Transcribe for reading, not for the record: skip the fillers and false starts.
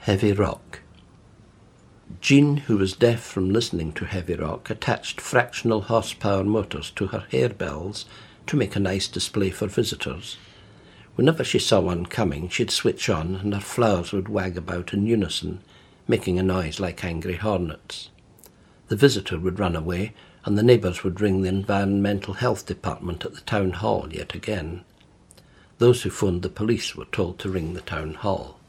Heavy rock. Jean, who was deaf from listening to heavy rock, attached fractional horsepower motors to her harebells to make a nice display for visitors. Whenever she saw one coming, she'd switch on and her flowers would wag about in unison, making a noise like angry hornets. The visitor would run away, and the neighbours would ring the Environmental Health Department at the town hall yet again. Those who phoned the police were told to ring the town hall.